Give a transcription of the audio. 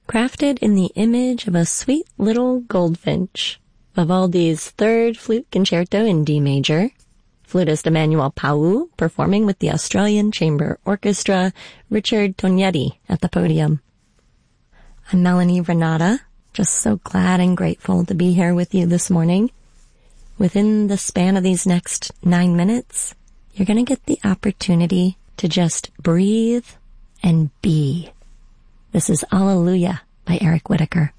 crafted in the image of a sweet little goldfinch. Vivaldi's Third Flute Concerto in D major. Flutist Emmanuel Pau performing with the Australian Chamber Orchestra, Richard Tognetti at the podium. I'm Melanie Renata, just so glad and grateful to be here with you this morning. Within the span of these next 9 minutes, you're going to get the opportunity to just breathe and be. This is Alleluia by Eric Whitacre.